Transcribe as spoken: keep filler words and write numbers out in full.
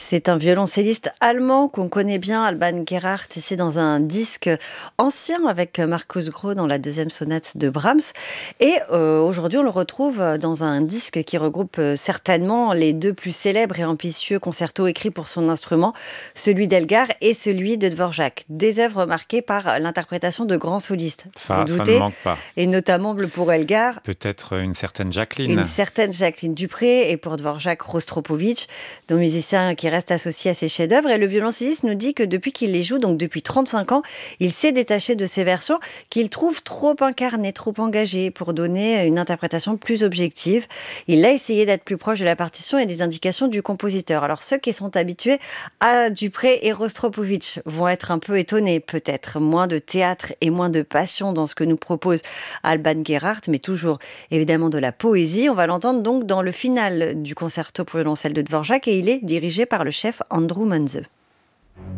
C'est un violoncelliste allemand qu'on connaît bien, Alban Gerhardt, ici dans un disque ancien avec Markus Grau dans la deuxième sonate de Brahms. Et euh, aujourd'hui, on le retrouve dans un disque qui regroupe euh, certainement les deux plus célèbres et ambitieux concertos écrits pour son instrument, celui d'Elgar et celui de Dvorak. Des œuvres marquées par l'interprétation de grands solistes, vous Ça, ça ne doutez, manque pas. et notamment pour Elgar, Peut-être une certaine Jacqueline. une certaine Jacqueline Dupré et pour Dvorak, Rostropovitch, dont musicien qui reste associé à ses chefs-d'œuvre. Et le violoncelliste nous dit que depuis qu'il les joue, donc depuis trente-cinq ans, il s'est détaché de ces versions qu'il trouve trop incarnées, trop engagées pour donner une interprétation plus objective. Il a essayé d'être plus proche de la partition et des indications du compositeur. Alors ceux qui sont habitués à Dupré et Rostropovitch vont être un peu étonnés peut-être. Moins de théâtre et moins de passion dans ce que nous propose Alban Gerhardt, mais toujours évidemment de la poésie. On va l'entendre donc dans le final du concerto pour violoncelle de Dvorak et il est dirigé par le chef Andrew Manze.